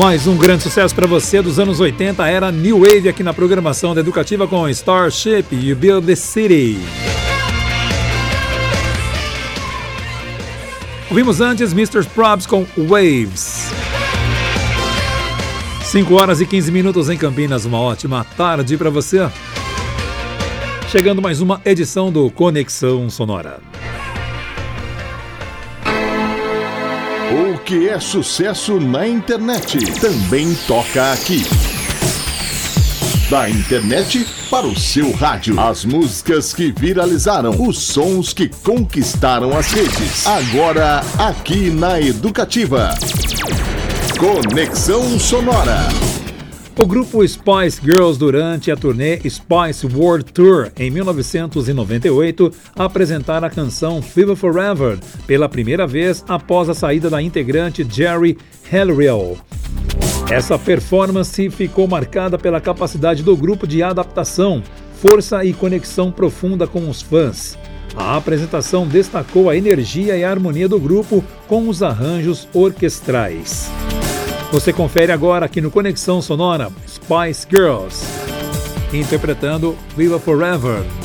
Mais um grande sucesso para você dos anos 80, era New Wave aqui na programação da Educativa com Starship e Build the City. Ouvimos antes Mr. Probs com Waves. 5 horas e 15 minutos em Campinas, uma ótima tarde para você. Chegando mais uma edição do Conexão Sonora. O que é sucesso na internet também toca aqui. Da internet para o seu rádio. As músicas que viralizaram, os sons que conquistaram as redes. Agora, aqui na Educativa. Conexão Sonora. O grupo Spice Girls, durante a turnê Spice World Tour em 1998, apresentaram a canção Fever Forever pela primeira vez após a saída da integrante Geri Halliwell. Essa performance ficou marcada pela capacidade do grupo de adaptação, força e conexão profunda com os fãs. A apresentação destacou a energia e a harmonia do grupo com os arranjos orquestrais. Você confere agora aqui no Conexão Sonora Spice Girls, interpretando Viva Forever.